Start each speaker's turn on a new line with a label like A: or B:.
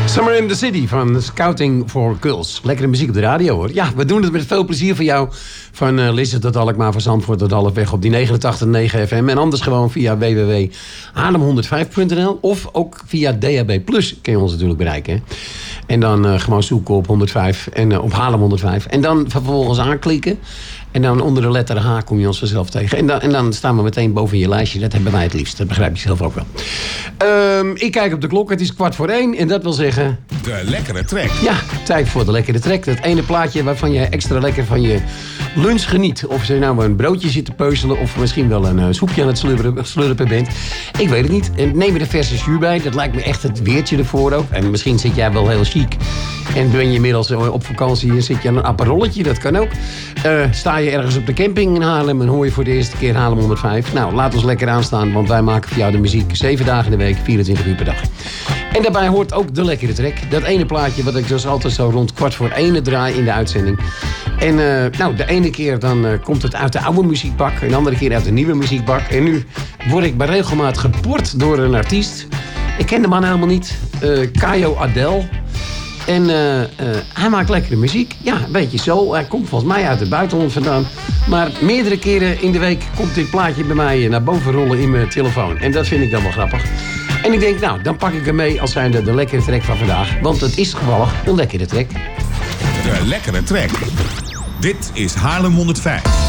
A: Summer in the City van Scouting for Girls. Lekkere muziek op de radio, hoor. Ja, we doen het met veel plezier voor jou. Van Lisse tot Alkmaar, van Zandvoort tot Halfweg op die 89.9 FM. En anders gewoon via www.haarlem105.nl. Of ook via DHB Plus kun je ons natuurlijk bereiken. Hè? En dan gewoon zoeken op 105 en op Haarlem 105. En dan vervolgens aanklikken. En dan onder de letter H kom je ons vanzelf tegen. En dan staan we meteen boven je lijstje. Dat hebben wij het liefst. Dat begrijp je zelf ook wel. Ik kijk op de klok. Het is 1:45. En dat wil zeggen...
B: De lekkere track.
A: Ja, tijd voor de lekkere track. Dat ene plaatje waarvan je extra lekker van je lunch geniet. Of je nou een broodje zit te peuzelen. Of misschien wel een soepje aan het slurpen bent. Ik weet het niet. En neem er de verse jus bij. Dat lijkt me echt het weertje ervoor ook. En misschien zit jij wel heel chic. En ben je inmiddels op vakantie en zit je aan een apparolletje. Dat kan ook. Sta je ergens op de camping in Haarlem en hoor je voor de eerste keer Haarlem 105. Nou, laat ons lekker aanstaan, want wij maken voor jou de muziek 7 dagen in de week, 24 uur per dag. En daarbij hoort ook de lekkere track. Dat ene plaatje wat ik dus altijd zo rond 1:45 draai in de uitzending. En de ene keer dan komt het uit de oude muziekbak. En de andere keer uit de nieuwe muziekbak. En nu word ik bij regelmaat geport door een artiest. Ik ken de man helemaal niet. Kayo Adel. En hij maakt lekkere muziek. Ja, een beetje zo. Hij komt volgens mij uit het buitenland vandaan. Maar meerdere keren in de week komt dit plaatje bij mij naar boven rollen in mijn telefoon. En dat vind ik dan wel grappig. En ik denk, nou, dan pak ik hem mee als zijnde de lekkere track van vandaag. Want het is toevallig een lekkere track.
B: De lekkere track. Dit is Haarlem 105.